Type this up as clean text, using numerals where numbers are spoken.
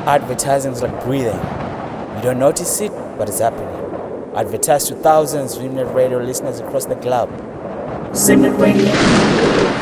Advertising is like breathing. You don't notice it, but it's happening. Advertise to thousands of Simnet Radio listeners across the globe. Simnet Radio.